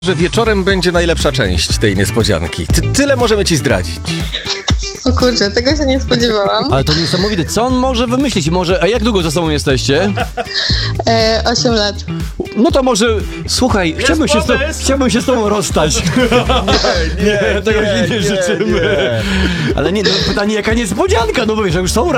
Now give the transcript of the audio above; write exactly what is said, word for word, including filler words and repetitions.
Że wieczorem będzie najlepsza część tej niespodzianki. Ty, tyle możemy ci zdradzić. O kurczę, tego się nie spodziewałam. Ale to niesamowite. Co on może wymyślić? Może, a jak długo ze sobą jesteście? E, osiem lat. No to może, słuchaj, chciałbym się, z to, chciałbym się z tobą rozstać. Nie, nie, tego ci nie, życzymy. Ale nie, no, pytanie jaka niespodzianka, no bo wiesz, że już są